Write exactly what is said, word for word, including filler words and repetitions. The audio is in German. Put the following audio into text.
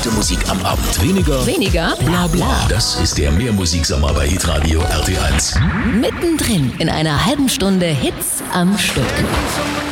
beste Musik am Abend. Weniger, Weniger bla bla. Das ist der Mehrmusiksommer bei Hitradio R T eins. Mittendrin in einer halben Stunde Hits am Stück.